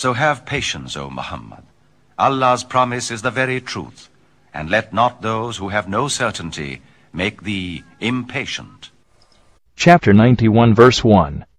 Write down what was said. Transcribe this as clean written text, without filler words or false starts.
So have patience, O Muhammad. Allah's promise is the very truth, and let not those who have no certainty make thee impatient. Chapter 91, verse 1.